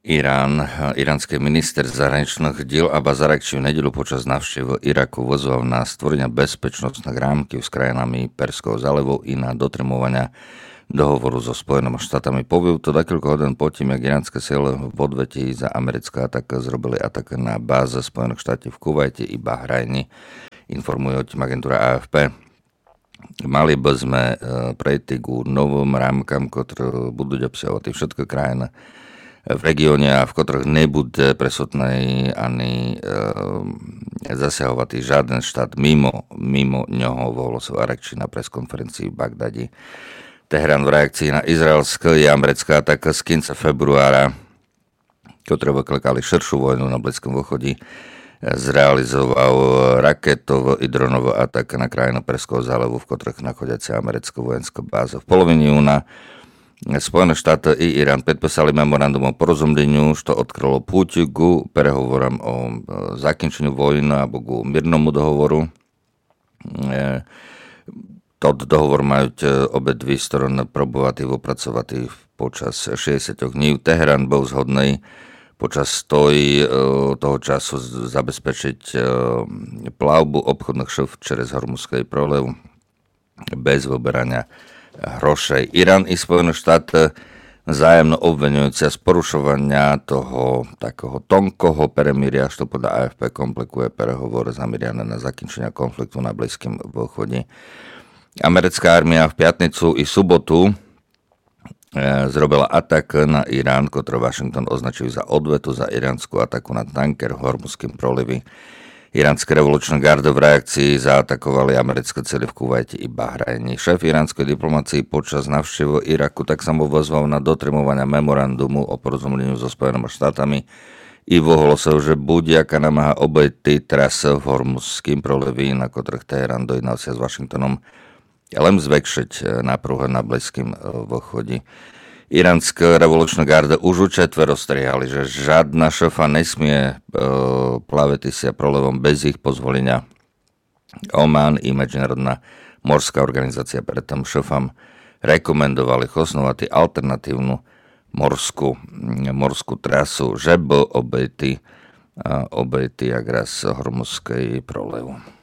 Irán, iránsky minister zahraničných diel Abbas Araghči v nedeľu počas návštevy Iraku vyzval na stvorenia bezpečnostných rámky s krajinami Perského zálivu i na dotrimovania dohovoru so Spojenými štátami. Povil to dakilko hodin potom, jak iránske sily v odvetí za americká atak zrobili atak na báze Spojených štátov v Kuvajte i Bahrajni, informuje o tým agentúra AFP. Mali by sme prejти k novým rámkam, ktoré budú obsahovať všetky krajiny v regióne a v ktorých nebude presutný ani zasahovať žiaden štát mimo ňoho, ohlásil Araghči na preskonferencii v Bagdadi. Teherán v reakcii na izraelské a americká ataka z konca februára, ktoré vyklakali širšiu vojnu na Blízkom východe, zrealizoval raketový i dronový atak na krajinu Perského zálivu, v ktorých nachádzajúca americká vojenská báza. V polovině júna Spojené štáty i Irán podpísali memorandum o porozumeniu, čo odkrylo púť ku prehovorom o zakončení vojny alebo ku miernomu dohovoru. Tento dohovor majú obe dve strany probovať i vypracovať počas 60 dní. Teherán bol zhodný počas toho času zabezpečiť plavbu obchodných šíp cez Hormuzský průliv bez vyberania hrošej. Irán i Spojené štáty vzájemno obviňujúce z porušovania toho takého tonkoho peremíria, čo podľa AFP komplikuje prehovor zamerané na zakončenie konfliktu na Blízkom východe. Americká armia v piatnicu i sobotu zrobila atak na Irán, ktorý Washington označil za odvetu za iránsku ataku na tanker v Hormuzském průlivi. Iránske revolučné gardy v reakcii zaatakovali americké cely v Kuvajte i Bahrajni. Šéf iránskej diplomácie počas návštevy Iraku tak samo vyzval na dotrimovania memorandumu o porozumeniu so Spojenými štátami i ohlásil, že buď-aká namáha obejty trasy v Hormuzském průlivi, na ktorých Teherán dojednal sa s Washingtonom, len zväčšiť nápruhu na Blízkom východe. Iránske revolučné gardy už četvero strihali, že žiadna šéfa nesmie plaviť sa průlivom bez ich pozvolenia. Oman i Medzinárodná morská organizácia preto šéfam rekomendovali osnovať alternatívnu morskú trasu, že by obejty jak raz Hormuzský průliv.